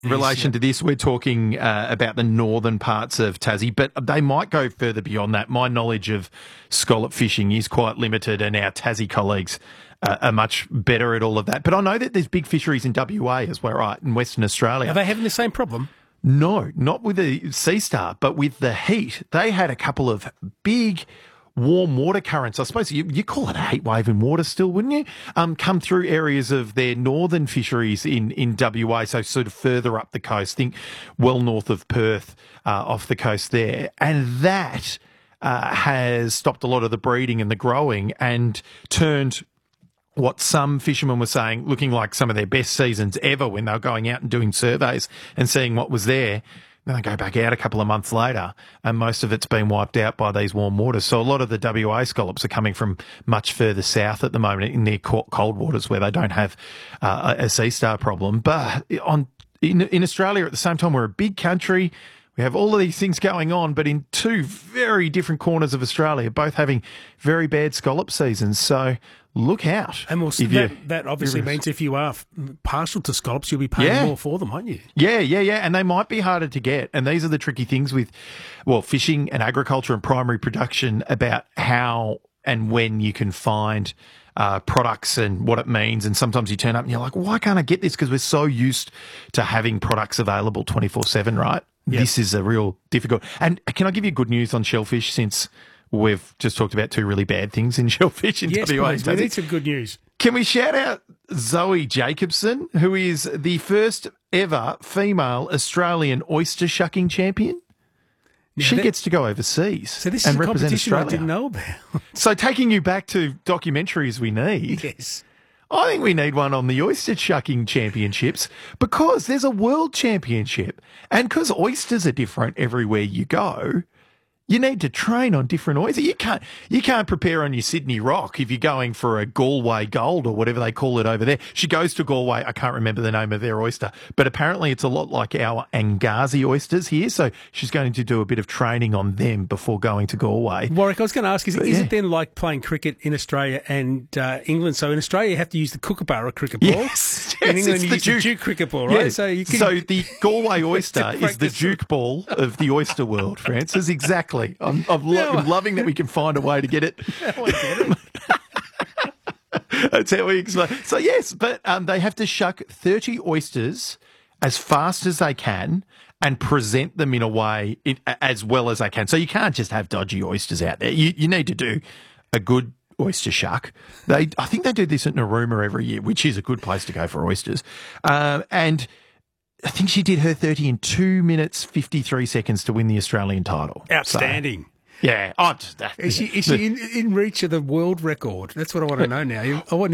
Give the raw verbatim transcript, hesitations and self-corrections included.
relation to this, we're talking uh, about the northern parts of Tassie, but they might go further beyond that. My knowledge of scallop fishing is quite limited, and our Tassie colleagues uh, are much better at all of that. But I know that there's big fisheries in W A as well, right, in Western Australia. Are they having the same problem? No, not with the Sea Star, but with the heat. They had a couple of big warm water currents, I suppose you, you call it a heat wave in water still, wouldn't you? Um, come through areas of their northern fisheries in, in W A, so sort of further up the coast, think well north of Perth, uh, off the coast there. And that uh, has stopped a lot of the breeding and the growing and turned what some fishermen were saying, looking like some of their best seasons ever when they were going out and doing surveys and seeing what was there. Then they go back out a couple of months later, and most of it's been wiped out by these warm waters. So a lot of the W A scallops are coming from much further south at the moment in their cold waters where they don't have uh, a sea star problem. But on in, in Australia at the same time, we're a big country. We have all of these things going on, but in two very different corners of Australia, both having very bad scallop seasons. So look out. And we'll, that, that obviously means if you are partial to scallops, you'll be paying yeah. more for them, won't you? Yeah, yeah, yeah. And they might be harder to get. And these are the tricky things with, well, fishing and agriculture and primary production about how and when you can find uh, products and what it means. And sometimes you turn up and you're like, why can't I get this? Because we're so used to having products available twenty-four seven, right? Yep. This is a real difficult. And can I give you good news on shellfish since we've just talked about two really bad things in shellfish in yes, W A? Yes, we need some good news. Can we shout out Zoe Jacobson, who is the first ever female Australian oyster shucking champion? Now she that, gets to go overseas so this and is a represent competition Australia. I didn't know about. So taking you back to documentaries we need. Yes. I think we need one on the oyster shucking championships because there's a world championship. And because oysters are different everywhere you go, you need to train on different oysters. You can't, you can't prepare on your Sydney Rock if you're going for a Galway Gold or whatever they call it over there. She goes to Galway. I can't remember the name of their oyster, but apparently it's a lot like our Angazi oysters here. So she's going to do a bit of training on them before going to Galway. Warwick, I was going to ask, is, but, is yeah. it then like playing cricket in Australia and uh, England? So in Australia, you have to use the Kookaburra cricket ball. Yes, yes in England, it's you the use Duke. the Duke cricket ball, right? Yeah. So, you can... so the Galway oyster is the Duke ball of the oyster world, Francis. Exactly. I'm, I'm, lo- I'm loving that we can find a way to get it. Now I get it. That's how we explain. So, yes, but um, they have to shuck thirty oysters as fast as they can and present them in a way it, as well as they can. So you can't just have dodgy oysters out there. You, you need to do a good oyster shuck. They, I think they do this at Narooma every year, which is a good place to go for oysters. Um, and I think she did her thirty in two minutes, fifty-three seconds to win the Australian title. Outstanding. So, yeah. Oh, that, is she, is she in, in reach of the world record? That's what I want to know now. I want